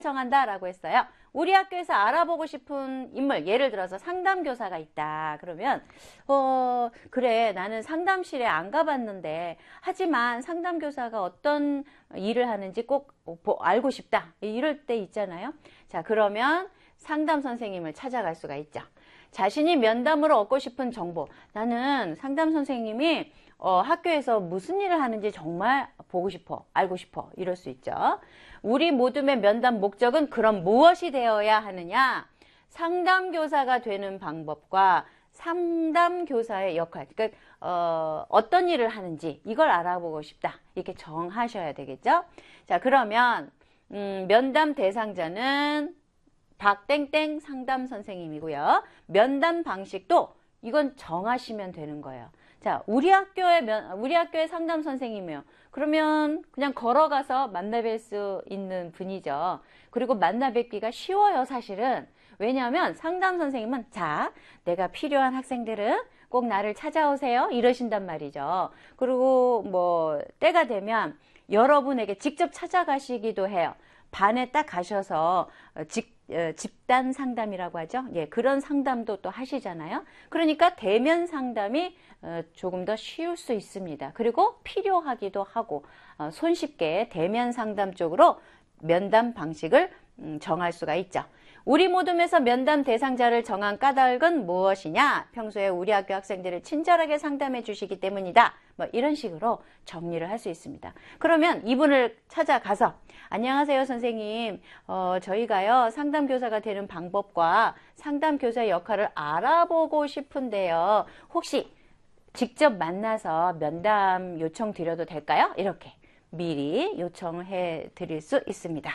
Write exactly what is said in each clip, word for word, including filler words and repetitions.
정한다라고 했어요. 우리 학교에서 알아보고 싶은 인물, 예를 들어서 상담교사가 있다. 그러면 어 그래, 나는 상담실에 안 가봤는데 하지만 상담교사가 어떤 일을 하는지 꼭 알고 싶다. 이럴 때 있잖아요. 자, 그러면 상담 선생님을 찾아갈 수가 있죠. 자신이 면담으로 얻고 싶은 정보, 나는 상담 선생님이 어, 학교에서 무슨 일을 하는지 정말 보고 싶어, 알고 싶어, 이럴 수 있죠. 우리 모둠의 면담 목적은 그럼 무엇이 되어야 하느냐? 상담교사가 되는 방법과 상담교사의 역할, 그러니까 어, 어떤 일을 하는지 이걸 알아보고 싶다, 이렇게 정하셔야 되겠죠. 자, 그러면 음, 면담 대상자는 박땡땡 상담 선생님이고요. 면담 방식도 이건 정하시면 되는 거예요. 자, 우리 학교의 면, 우리 학교의 상담 선생님이에요. 그러면 그냥 걸어가서 만나뵐 수 있는 분이죠. 그리고 만나뵙기가 쉬워요, 사실은. 왜냐하면 상담 선생님은 자, 내가 필요한 학생들은 꼭 나를 찾아오세요, 이러신단 말이죠. 그리고 뭐 때가 되면 여러분에게 직접 찾아가시기도 해요. 반에 딱 가셔서 직, 어, 집단 상담이라고 하죠. 예, 그런 상담도 또 하시잖아요. 그러니까 대면 상담이 어, 조금 더 쉬울 수 있습니다. 그리고 필요하기도 하고 어, 손쉽게 대면 상담 쪽으로 면담 방식을 음, 정할 수가 있죠. 우리 모둠에서 면담 대상자를 정한 까닭은 무엇이냐? 평소에 우리 학교 학생들을 친절하게 상담해 주시기 때문이다. 뭐 이런 식으로 정리를 할 수 있습니다. 그러면 이분을 찾아가서 안녕하세요 선생님, 어, 저희가요 상담교사가 되는 방법과 상담교사의 역할을 알아보고 싶은데요, 혹시 직접 만나서 면담 요청 드려도 될까요? 이렇게 미리 요청해 드릴 수 있습니다.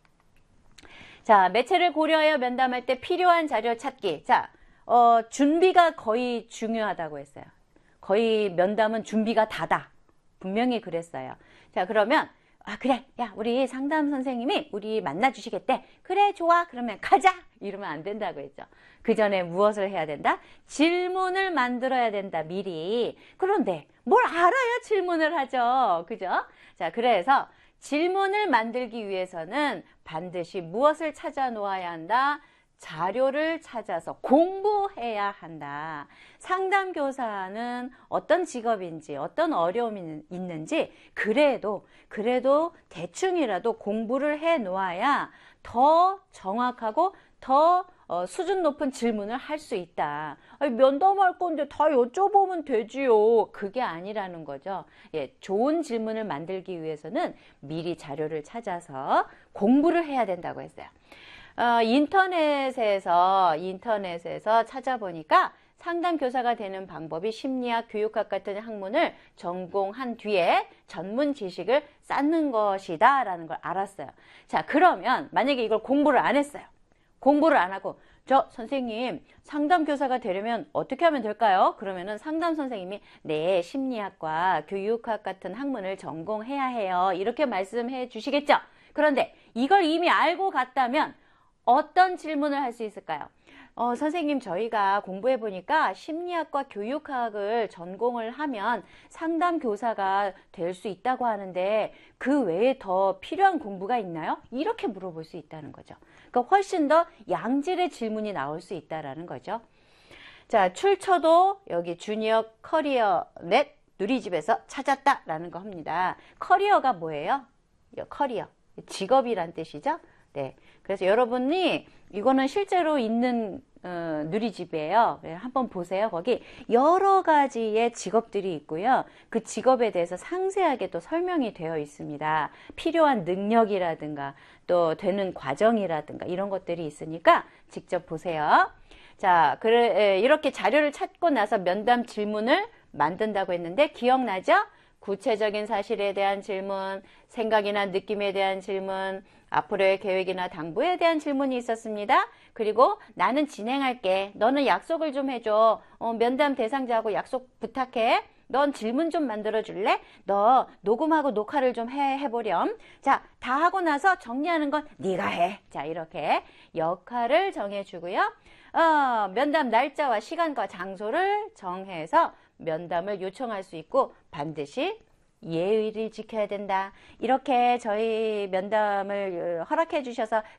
자, 매체를 고려하여 면담할 때 필요한 자료 찾기. 자, 어, 준비가 거의 중요하다고 했어요. 거의 면담은 준비가 다다. 분명히 그랬어요. 자, 그러면 아, 그래, 야, 우리 상담 선생님이 우리 만나주시겠대. 그래, 좋아, 그러면 가자, 이러면 안 된다고 했죠. 그 전에 무엇을 해야 된다? 질문을 만들어야 된다, 미리. 그런데 뭘 알아야 질문을 하죠, 그죠? 자, 그래서 질문을 만들기 위해서는 반드시 무엇을 찾아 놓아야 한다? 자료를 찾아서 공부해야 한다. 상담교사는 어떤 직업인지, 어떤 어려움이 있는지 그래도 그래도 대충이라도 공부를 해 놓아야 더 정확하고 더 어, 수준 높은 질문을 할 수 있다. 아니, 면담할 건데 다 여쭤보면 되지요. 그게 아니라는 거죠. 예, 좋은 질문을 만들기 위해서는 미리 자료를 찾아서 공부를 해야 된다고 했어요. 어, 인터넷에서 인터넷에서 찾아보니까 상담교사가 되는 방법이 심리학, 교육학 같은 학문을 전공한 뒤에 전문 지식을 쌓는 것이다 라는 걸 알았어요. 자, 그러면 만약에 이걸 공부를 안 했어요. 공부를 안 하고 저 선생님 상담교사가 되려면 어떻게 하면 될까요? 그러면은 상담 선생님이 네, 심리학과 교육학 같은 학문을 전공해야 해요, 이렇게 말씀해 주시겠죠. 그런데 이걸 이미 알고 갔다면 어떤 질문을 할 수 있을까요? 어, 선생님, 저희가 공부해 보니까 심리학과 교육학을 전공을 하면 상담교사가 될 수 있다고 하는데 그 외에 더 필요한 공부가 있나요? 이렇게 물어볼 수 있다는 거죠. 그러니까 훨씬 더 양질의 질문이 나올 수 있다는 거죠. 자, 출처도 여기 주니어 커리어 넷 누리집에서 찾았다라는 거 합니다. 커리어가 뭐예요? 커리어, 직업이란 뜻이죠. 네, 그래서 여러분이 이거는 실제로 있는 어, 누리집이에요. 네, 한번 보세요. 거기 여러 가지의 직업들이 있고요. 그 직업에 대해서 상세하게 또 설명이 되어 있습니다. 필요한 능력이라든가 또 되는 과정이라든가 이런 것들이 있으니까 직접 보세요. 자, 그래, 이렇게 자료를 찾고 나서 면담 질문을 만든다고 했는데 기억나죠? 구체적인 사실에 대한 질문, 생각이나 느낌에 대한 질문, 앞으로의 계획이나 당부에 대한 질문이 있었습니다. 그리고 나는 진행할게. 너는 약속을 좀 해줘. 어, 면담 대상자하고 약속 부탁해. 넌 질문 좀 만들어 줄래? 너 녹음하고 녹화를 좀 해, 해보렴. 자, 다 하고 나서 정리하는 건 네가 해. 자, 이렇게 역할을 정해주고요. 어, 면담 날짜와 시간과 장소를 정해서 면담을 요청할 수 있고 반드시 예의를 지켜야 된다. 이렇게 저희 면담을 허락해 주셔서